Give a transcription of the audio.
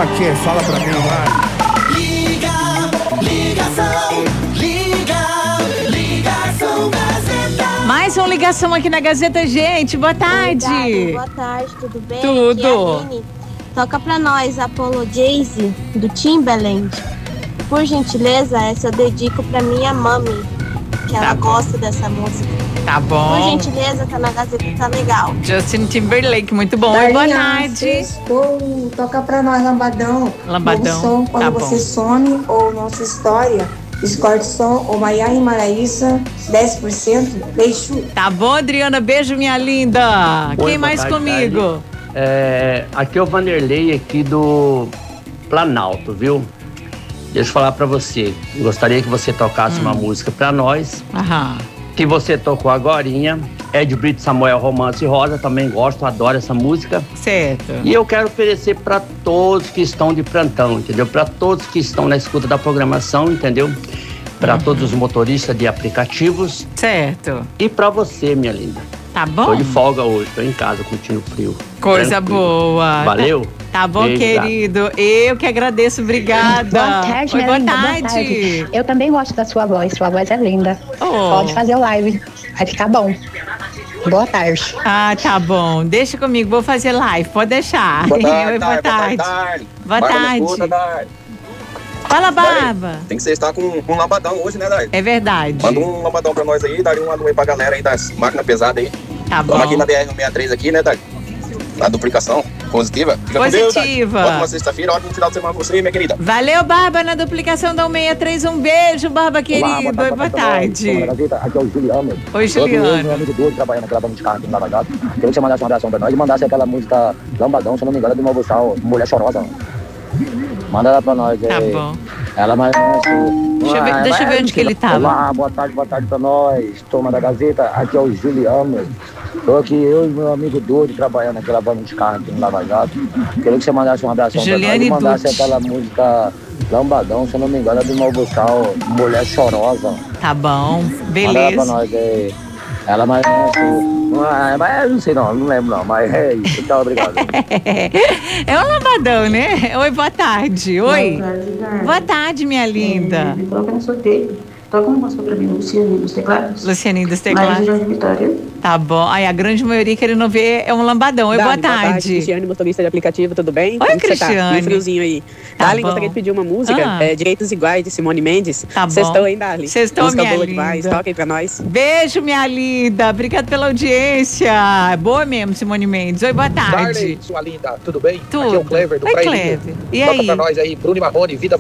Pra quê? Fala pra mim, vai. Ligação Gazeta. Mais uma ligação aqui na Gazeta, gente. Boa tarde. Obrigada, boa tarde, tudo bem? Tudo. Aqui é a Aline. Toca pra nós Apologize do Timbaland. Por gentileza, essa eu dedico pra minha mami, que ela gosta dessa música. Tá Por bom. gentileza, tá na Gazeta, tá legal. Justin Timberlake, muito bom. Oi, boa tarde. Sextou, toca pra nós, Lambadão. Lambadão, Novo som, quando tá você bom. some, ou Nossa História, Escorte Som, ou Maiara e Maraísa, 10%, beijo. Tá bom, Adriana? Beijo, minha linda. Oi, Quem boa mais tarde, comigo? Aqui é o Vanderlei, aqui do Planalto, viu? Deixa eu falar pra você. Gostaria que você tocasse uma música pra nós. Aham. Que você tocou agorinha. É de Brito Samuel, Romance Rosa. Também gosto, adoro essa música. Certo. E eu quero oferecer pra todos que estão de plantão, entendeu? Pra todos que estão na escuta da programação, entendeu? Pra todos os motoristas de aplicativos. Certo. E pra você, minha linda. Tá bom? Tô de folga hoje, tô em casa curtindo frio. Coisa Tranquilo. boa. Valeu? Tá bom, Beijo, querido. Eu que agradeço, obrigada. Boa tarde, Oi, minha boa linda, tarde. Eu também gosto da sua voz é linda. Oh. Pode fazer o live, vai ficar bom. Boa tarde. Ah, tá bom. Deixa comigo, vou fazer live, pode deixar. Boa tarde, Oi, boa tarde. Boa Barba na tarde. escuta, Dai. Fala, Barba. Tem que estar com um lambadão hoje, né, Dai? É verdade. Manda um lambadão pra nós aí, daria um alô aí pra galera aí das máquinas pesadas aí. Tá bom. Estamos aqui na BR-163 aqui, né, Dai? Na duplicação positiva. Fica com Deus, Dai. Positiva. Ótima sexta-feira, ótimo final de semana pra você, minha querida. Valeu, Barba, na duplicação da 163. Um beijo, Barba querido. Oi, boa tarde. Aqui é o Juliano. Oi, Juliano. Meu amigo doido trabalhando naquela banda de carro aqui no Lava Jato. Queria que você mandasse uma oração pra nós e mandasse aquela música Lambadão, se eu não me engano, é do Novo Sal, Mulher Chorosa. Manda ela pra nós. Tá bom. Ela mais. Deixa eu ver onde que ele tava. Olá, boa tarde pra nós. Toma da Gazeta, aqui é o Juliano. Tô aqui, eu e meu amigo doido trabalhando naquela banda de carro aqui no Lava Jato. Queria que você mandasse uma oração pra nós Juliane e mandasse Dutti. aquela música Lambadão, se eu não me engano, é do Novo Sal, Mulher Chorosa. Tá bom. Manda ela pra Beleza. nós, ela mais. Mas eu não sei não lembro não, mas é isso. Tchau, obrigado. É um lambadão, né? Oi, boa tarde. Oi. Boa tarde, minha linda. Coloca no sorteio. Toca uma música pra mim, Luciane dos teclados. Lucianinho dos Marisa teclados. Jorge Vitória. Tá bom. Aí a grande maioria querendo ver é um lambadão. Oi, boa tarde. Cristiane, motorista de aplicativo, tudo bem? Oi, Como que você tá? Cristiane. No friozinho aí. Tá Darling, bom. gostaria de pedir uma música, Direitos Iguais, de Simone Mendes. Tá bom. Sextou, hein, Darling? Sextou, música minha boa linda. demais, toca aí pra nós. Beijo, minha linda. Obrigada pela audiência. Boa mesmo, Simone Mendes. Oi, boa tarde. Darley, sua linda, tudo bem? Tudo. Aqui é o Clever do Oi, Prairinha. Clever. E Toca aí? pra nós aí, Bruno e Marrone, Vida